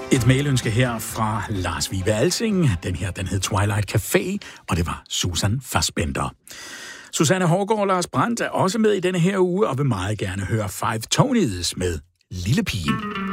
Et mailønske her fra Lars Vibe Alsing. Den hed Twilight Café, og det var Susan Fassbender. Susanne Hårgaard og Lars Brandt er også med i denne her uge, og vil meget gerne høre Five Tonys med Lille Pigen.